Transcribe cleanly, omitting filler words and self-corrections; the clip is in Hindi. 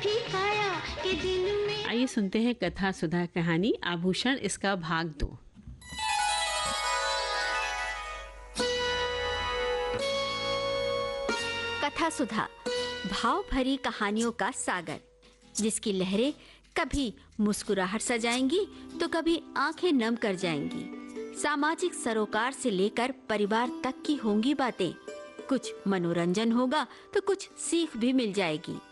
ठीक आया कि दिल में। आइए सुनते हैं कथा सुधा कहानी आभूषण, इसका भाग 2। कथा सुधा, भाव भरी कहानियों का सागर, जिसकी लहरें कभी मुस्कुराहट सजाएंगी तो कभी आंखें नम कर जाएंगी। सामाजिक सरोकार से लेकर परिवार तक की होंगी बातें। कुछ मनोरंजन होगा तो कुछ सीख भी मिल जाएगी।